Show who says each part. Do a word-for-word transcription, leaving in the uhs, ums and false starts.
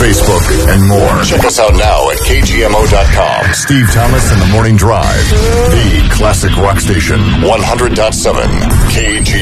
Speaker 1: Facebook, and more.
Speaker 2: Check us out now at K G M O dot com.
Speaker 1: Steve Thomas and the Morning Drive, the classic rock station,
Speaker 2: one hundred point seven K G